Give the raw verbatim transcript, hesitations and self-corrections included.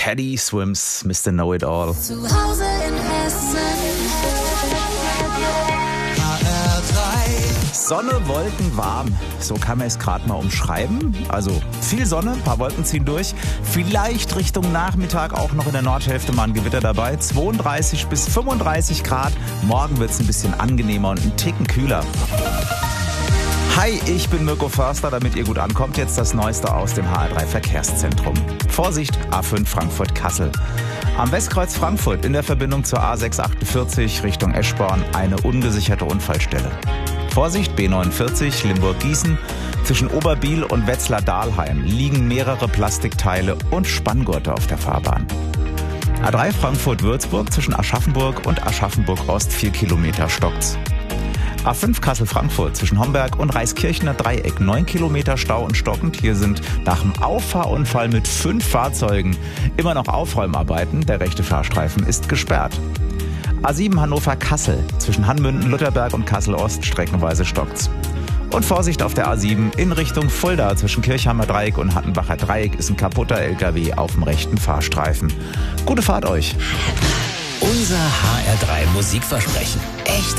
Teddy Swims, Mister Know-It-All. Zu Hause in Hessen. Sonne, Wolken, warm. So kann man es gerade mal umschreiben. Also viel Sonne, ein paar Wolken ziehen durch. Vielleicht Richtung Nachmittag auch noch in der Nordhälfte mal ein Gewitter dabei. zweiunddreißig bis fünfunddreißig Grad. Morgen wird es ein bisschen angenehmer und ein Ticken kühler. Hi, ich bin Mirko Förster, damit ihr gut ankommt. Jetzt das Neueste aus dem H R drei Verkehrszentrum. Vorsicht, A fünf Frankfurt-Kassel. Am Westkreuz Frankfurt in der Verbindung zur A sechs achtundvierzig Richtung Eschborn eine ungesicherte Unfallstelle. Vorsicht, B neunundvierzig Limburg-Gießen. Zwischen Oberbiel und Wetzlar-Dahlheim liegen mehrere Plastikteile und Spanngurte auf der Fahrbahn. A drei Frankfurt-Würzburg zwischen Aschaffenburg und Aschaffenburg-Ost vier Kilometer stockt's. A fünf Kassel-Frankfurt zwischen Homberg und Reiskirchener Dreieck neun Kilometer Stau und stockend. Hier sind nach dem Auffahrunfall mit fünf Fahrzeugen immer noch Aufräumarbeiten. Der rechte Fahrstreifen ist gesperrt. A sieben Hannover-Kassel zwischen Hanmünden, Lutherberg und Kassel-Ost streckenweise stockt's. Und Vorsicht auf der A sieben in Richtung Fulda zwischen Kirchheimer Dreieck und Hattenbacher Dreieck ist ein kaputter L K W auf dem rechten Fahrstreifen. Gute Fahrt euch! Unser H R drei Musikversprechen. Echt